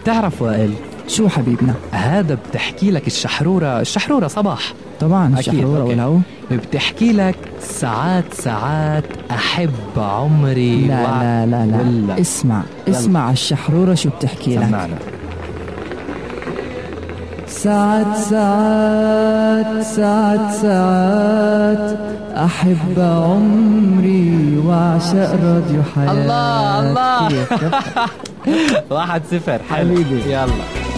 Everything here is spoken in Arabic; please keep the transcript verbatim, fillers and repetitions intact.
بتعرف وائل شو حبيبنا؟ هذا بتحكي لك الشحرورة الشحرورة صباح طبعا أكيد. الشحرورة والهو بتحكي لك ساعات ساعات أحب عمري لا وع... لا لا لا ولا. اسمع اسمع الشحرورة شو بتحكي لك. سمعنا. ساعات ساعات ساعات ساعات أحب عمري وأعشق راديو حياة. الله الله كيف؟ واحد صفر حبيبي. يلا